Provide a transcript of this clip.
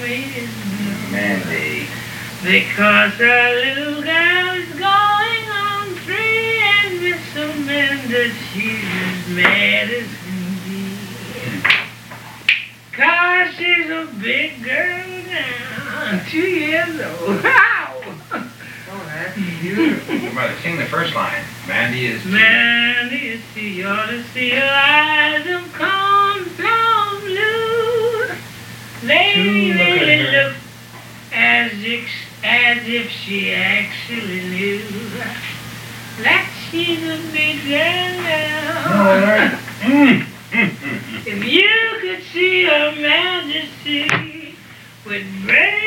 Mandy. Because our little girl is going on 3 and Miss Amanda, she's as mad as can be. 'Cause she's a big girl now, 2 years old. Wow! Oh, that's beautiful. You better sing the first line. Mandy is... Mandy is you ought to see her eyes of cornflower blue. They really look as if she actually knew that she's a big girl now. If you could see her majesty with brave